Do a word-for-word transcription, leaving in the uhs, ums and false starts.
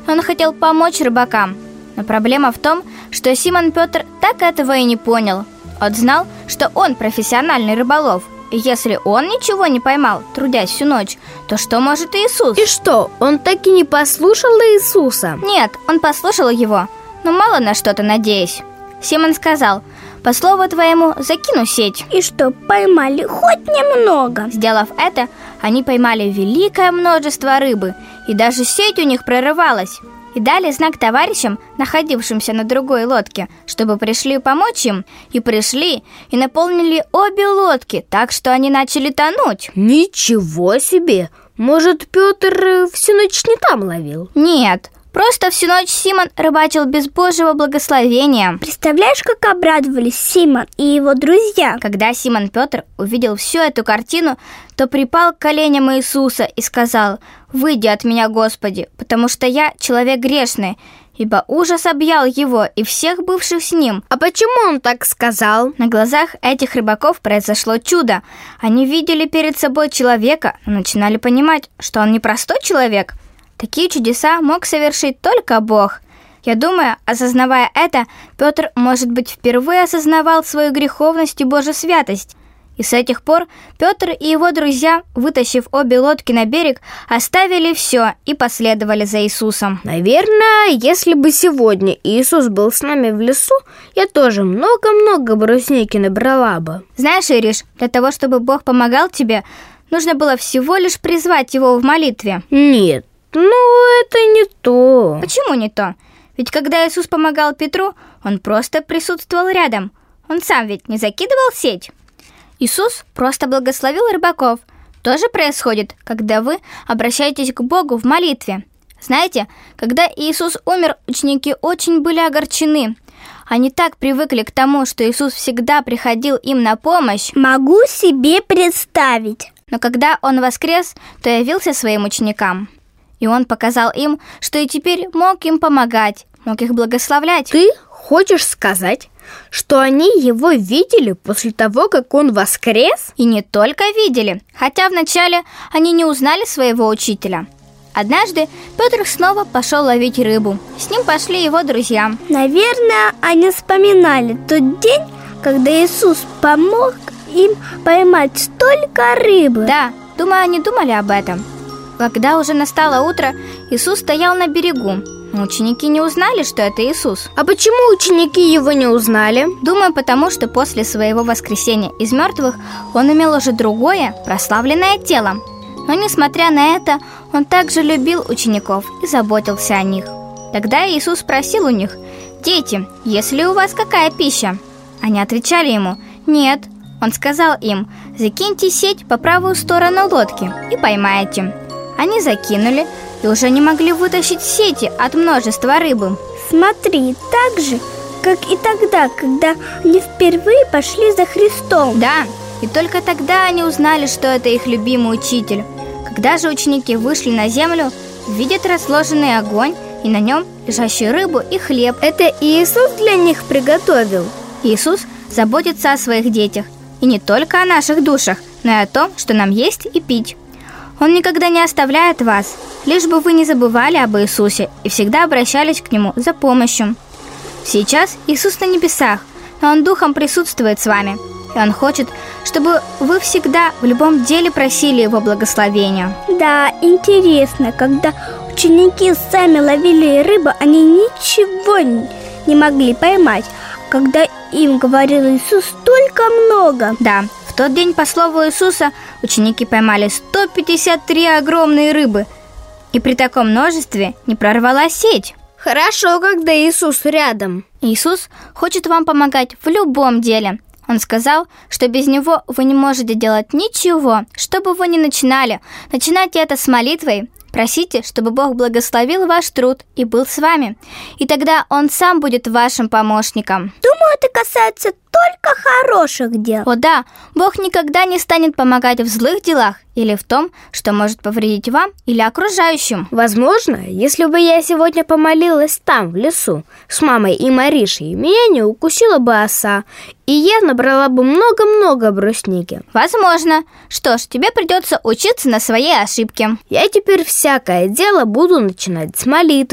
Он хотел помочь рыбакам. Но проблема в том, что Симон Петр так этого и не понял. Он знал, что он профессиональный рыболов, и если он ничего не поймал, трудясь всю ночь, то что может Иисус? И что, он так и не послушал Иисуса? Нет, он послушал его, но мало на что-то надеясь. Симон сказал: «По слову твоему закину сеть». И что, поймали хоть немного? Сделав это, они поймали великое множество рыбы, и даже сеть у них прорывалась. И дали знак товарищам, находившимся на другой лодке, чтобы пришли помочь им. И пришли, и наполнили обе лодки, так что они начали тонуть. Ничего себе! Может, Петр всю ночь не там ловил? Нет, просто всю ночь Симон рыбачил без Божьего благословения. Представляешь, как обрадовались Симон и его друзья? Когда Симон Петр увидел всю эту картину, то припал к коленям Иисуса и сказал: «Выйди от меня, Господи, потому что я человек грешный». Ибо ужас объял его и всех бывших с ним. А почему он так сказал? На глазах этих рыбаков произошло чудо. Они видели перед собой человека, но начинали понимать, что он не простой человек. Такие чудеса мог совершить только Бог. Я думаю, осознавая это, Петр, может быть, впервые осознавал свою греховность и Божью святость. И с этих пор Петр и его друзья, вытащив обе лодки на берег, оставили все и последовали за Иисусом. Наверное, если бы сегодня Иисус был с нами в лесу, я тоже много-много брусники набрала бы. Знаешь, Ириш, для того, чтобы Бог помогал тебе, нужно было всего лишь призвать Его в молитве. Нет, ну это не то. Почему не то? Ведь когда Иисус помогал Петру, Он просто присутствовал рядом. Он сам ведь не закидывал сеть. Иисус просто благословил рыбаков. То же происходит, когда вы обращаетесь к Богу в молитве. Знаете, когда Иисус умер, ученики очень были огорчены. Они так привыкли к тому, что Иисус всегда приходил им на помощь. Могу себе представить. Но когда Он воскрес, то явился своим ученикам. И Он показал им, что и теперь мог им помогать, мог их благословлять. Ты хочешь сказать, что они его видели после того, как он воскрес? И не только видели, хотя вначале они не узнали своего учителя. Однажды Петр снова пошел ловить рыбу. С ним пошли его друзья. Наверное, они вспоминали тот день, когда Иисус помог им поймать столько рыбы. Да, думаю, они думали об этом. Когда уже настало утро, Иисус стоял на берегу. Но ученики не узнали, что это Иисус. А почему ученики его не узнали? Думаю, потому что после своего воскресения из мертвых он имел уже другое, прославленное тело. Но несмотря на это, он также любил учеников и заботился о них. Тогда Иисус спросил у них: «Дети, есть ли у вас какая пища?» Они отвечали ему: «Нет». Он сказал им: «Закиньте сеть по правую сторону лодки и поймаете». Они закинули и уже не могли вытащить сети от множества рыбы. Смотри, так же, как и тогда, когда они впервые пошли за Христом. Да, и только тогда они узнали, что это их любимый учитель. Когда же ученики вышли на землю, видят разложенный огонь и на нем лежащую рыбу и хлеб. Это Иисус для них приготовил. Иисус заботится о своих детях, и не только о наших душах, но и о том, что нам есть и пить. Он никогда не оставляет вас, лишь бы вы не забывали об Иисусе и всегда обращались к Нему за помощью. Сейчас Иисус на небесах, но Он духом присутствует с вами, и Он хочет, чтобы вы всегда в любом деле просили Его благословения. Да, интересно, когда ученики сами ловили рыбу, они ничего не могли поймать, когда им говорил Иисус столько много. Да, в тот день, по слову Иисуса, ученики поймали сто пятьдесят три огромные рыбы, и при таком множестве не прорвалась сеть. Хорошо, когда Иисус рядом. Иисус хочет вам помогать в любом деле. Он сказал, что без Него вы не можете делать ничего, что бы вы ни начинали. Начинайте это с молитвой. Просите, чтобы Бог благословил ваш труд и был с вами. И тогда Он сам будет вашим помощником. Думаю, это касается только хороших дел. О да, Бог никогда не станет помогать в злых делах или в том, что может повредить вам или окружающим. Возможно, если бы я сегодня помолилась там, в лесу, с мамой и Маришей, меня не укусила бы оса, и я набрала бы много-много брусники. Возможно. Что ж, тебе придется учиться на своей ошибке. Я теперь всякое дело буду начинать с молитвы.